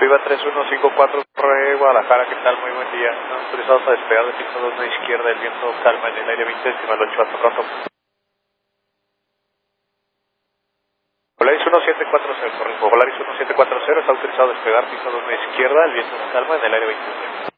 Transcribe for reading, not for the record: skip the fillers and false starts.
Viva 3154 Guadalajara, ¿qué tal? Muy buen día. Estamos autorizados a despegar de pista 2 de izquierda, el viento calma en el aire 20 decimal 8, hasta pronto. Polaris 1740, correcto. Polaris 1740 está autorizado a despegar pista 2 de izquierda, el viento calma en el aire 20.